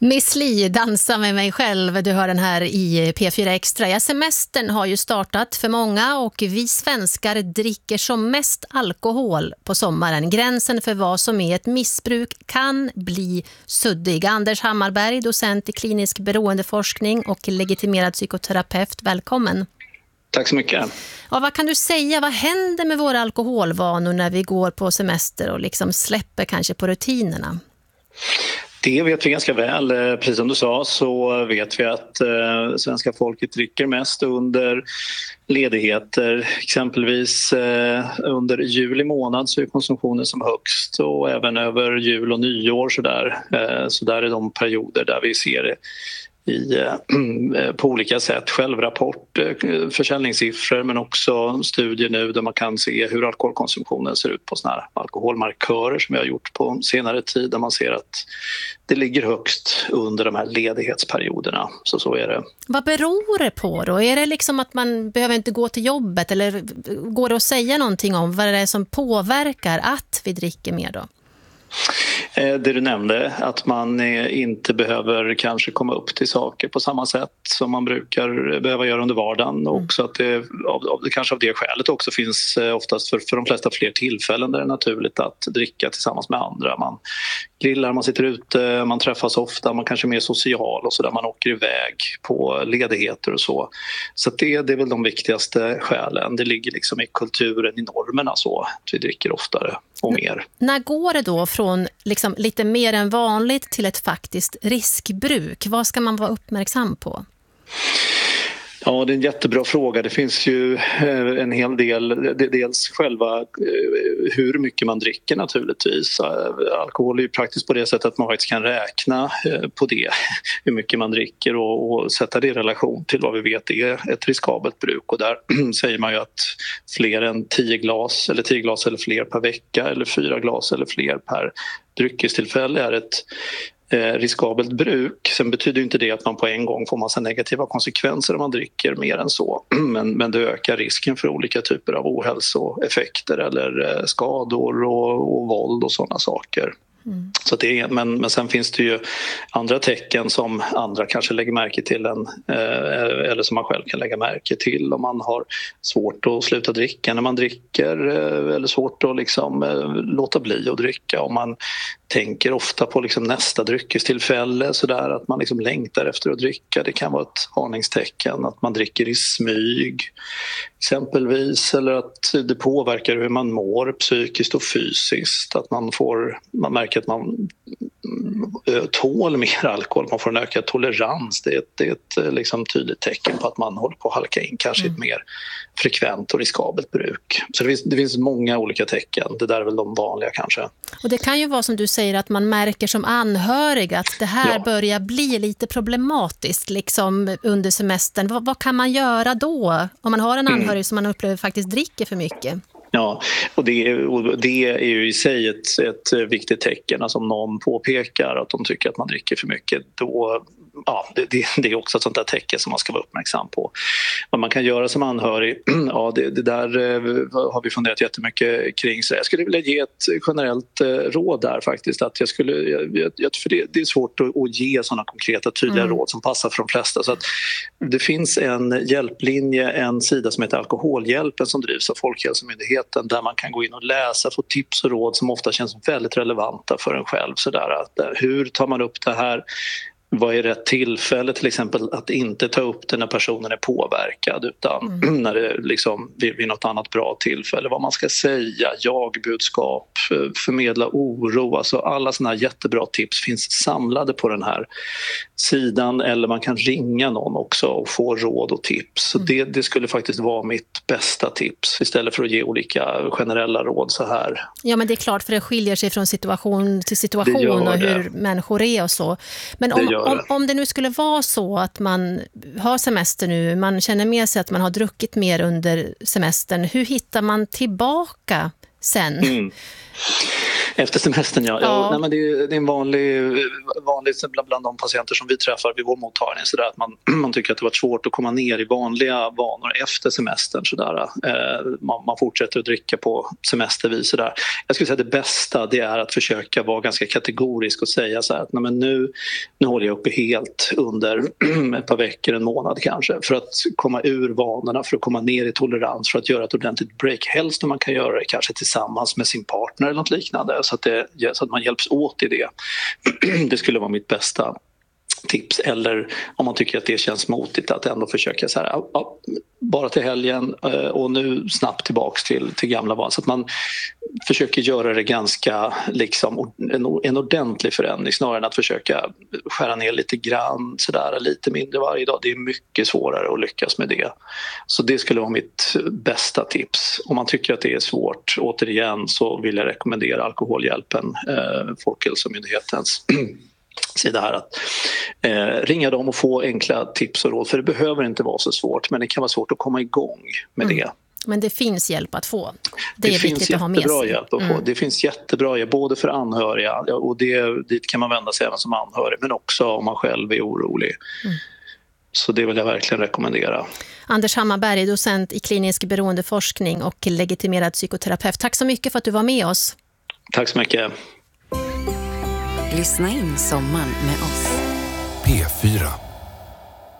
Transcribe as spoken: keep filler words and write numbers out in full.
Miss Li, dansa med mig själv. Du hör den här i P fyra Extra. Ja, semestern har ju startat för många och vi svenskar dricker som mest alkohol på sommaren. Gränsen för vad som är ett missbruk kan bli suddig. Anders Hammarberg, docent i klinisk beroendeforskning och legitimerad psykoterapeut. Välkommen. Tack så mycket. Ja, vad kan du säga? Vad händer med våra alkoholvanor när vi går på semester och liksom släpper kanske på rutinerna? Det vet vi ganska väl. Precis som du sa så vet vi att eh, svenska folket dricker mest under ledigheter. Exempelvis eh, under juli månad så är konsumtionen som högst och även över jul och nyår så där. Eh, så där är de perioder där vi ser det i, på olika sätt. Självrapport, försäljningssiffror men också studier nu där man kan se hur alkoholkonsumtionen ser ut på såna här alkoholmarkörer som vi har gjort på senare tid där man ser att det ligger högst under de här ledighetsperioderna. Så så är det. Vad beror det på då? Är det liksom att man behöver inte gå till jobbet eller går det att säga någonting om vad det är som påverkar att vi dricker mer då? Det du nämnde, att man inte behöver kanske komma upp till saker på samma sätt som man brukar behöva göra under vardagen och också att det av, av, kanske av det skälet också finns oftast för, för de flesta fler tillfällen där det är naturligt att dricka tillsammans med andra. Man grillar, man sitter ute, man träffas ofta, man kanske är mer social och så där man åker iväg på ledigheter och så. Så det, det är väl de viktigaste skälen. Det ligger liksom i kulturen, i normerna så att vi dricker oftare och mer. N- när går det då från liksom lite mer än vanligt till ett faktiskt riskbruk? Vad ska man vara uppmärksam på? Ja, det är en jättebra fråga. Det finns ju en hel del, dels själva hur mycket man dricker naturligtvis. Alkohol är ju praktiskt på det sättet att man faktiskt kan räkna på det, hur mycket man dricker och, och sätta det i relation till vad vi vet är ett riskabelt bruk. Och där säger man ju att fler än tio glas eller tio glas eller fler per vecka eller fyra glas eller fler per dryckestillfälle är ett riskabelt bruk. Sen betyder inte det att man på en gång får massa negativa konsekvenser om man dricker mer än så. Men, men det ökar risken för olika typer av ohälsoeffekter eller skador och, och våld och sådana saker. Mm. Så det är, men, men sen finns det ju andra tecken som andra kanske lägger märke till en, eh, eller som man själv kan lägga märke till om man har svårt att sluta dricka när man dricker eh, eller svårt att liksom, eh, låta bli att dricka om man tänker ofta på liksom nästa dryckestillfälle så där att man liksom längtar efter att dricka. Det kan vara ett varningstecken att man dricker i smyg exempelvis eller att det påverkar hur man mår psykiskt och fysiskt. Att man får man märker att man tål mer alkohol, man får en ökad tolerans. Det är ett, det är ett liksom tydligt tecken på att man håller på att halka in kanske mm. ett mer frekvent och riskabelt bruk. Så det finns, det finns många olika tecken. Det där är väl de vanliga kanske. Och det kan ju vara som du säger att man märker som anhörig att det här ja. börjar bli lite problematiskt liksom under semestern. Vad, vad kan man göra då om man har en anhörig mm. som man upplever faktiskt dricker för mycket? Ja, och det, och det är ju i sig ett, ett viktigt tecken. Alltså om någon påpekar att de tycker att man dricker för mycket, då ja, det, det, det är också ett sånt där tecken som man ska vara uppmärksam på. Vad man kan göra som anhörig, ja, det, det där har vi funderat jättemycket kring. Så jag skulle vilja ge ett generellt råd där faktiskt. Att jag skulle, jag, jag, för det, det är svårt att, att ge sådana konkreta, tydliga mm. råd som passar för de flesta. Så att det finns en hjälplinje, en sida som heter Alkoholhjälpen som drivs av Folkhälsomyndigheten där man kan gå in och läsa, få tips och råd som ofta känns väldigt relevanta för en själv. Så där, att, hur tar man upp det här? Vad är rätt tillfälle till exempel att inte ta upp det när personen är påverkad utan mm. när det liksom vid, vid något annat bra tillfälle, vad man ska säga, jagbudskap, förmedla oro, alltså alla såna här jättebra tips finns samlade på den här sidan eller man kan ringa någon också och få råd och tips. Så det, det skulle faktiskt vara mitt bästa tips istället för att ge olika generella råd så här. Ja, men det är klart för det skiljer sig från situation till situation och hur människor är och så. Men om, om, om det nu skulle vara så att man har semester nu, man känner med sig att man har druckit mer under semestern, hur hittar man tillbaka sen? Mm. Efter semestern, ja. Ja. ja nej, men det, är, det är en vanlig, vanlig bland, bland de patienter som vi träffar vid vår mottagning. Så där, att man, man tycker att det var svårt att komma ner i vanliga vanor efter semestern. Så där. Eh, man, man fortsätter att dricka på semestervis. Så där. Jag skulle säga att det bästa det är att försöka vara ganska kategorisk och säga så här att nej, men nu, nu håller jag uppe helt under ett par veckor, en månad kanske. För att komma ur vanorna, för att komma ner i tolerans, för att göra ett ordentligt break. Helst om man kan göra det kanske tillsammans med sin partner eller något liknande. Så att, det, så att man hjälps åt i det. Det skulle vara mitt bästa tips. Eller om man tycker att det känns motigt att ändå försöka så här, ja, bara till helgen och nu snabbt tillbaks till, till gamla vanor. Så att man försöker göra det ganska liksom en, en ordentlig förändring snarare än att försöka skära ner lite grann sådär, lite mindre varje dag. Det är mycket svårare att lyckas med det. Så det skulle vara mitt bästa tips. Om man tycker att det är svårt, återigen så vill jag rekommendera Alkoholhjälpen, eh, Folkhälsomyndighetens sida här, att eh, ringa dem och få enkla tips och råd, för det behöver inte vara så svårt, men det kan vara svårt att komma igång med mm. det. Men det finns hjälp att få. Det, det är finns viktigt att ha med sig. Hjälp att få. Mm. Det finns jättebra hjälp både för anhöriga, och det, dit kan man vända sig även som anhörig, men också om man själv är orolig. Mm. Så det vill jag verkligen rekommendera. Anders Hammarberg, docent i klinisk beroendeforskning och legitimerad psykoterapeut. Tack så mycket för att du var med oss. Tack så mycket. Lyssna in sommaren med oss. P fyra.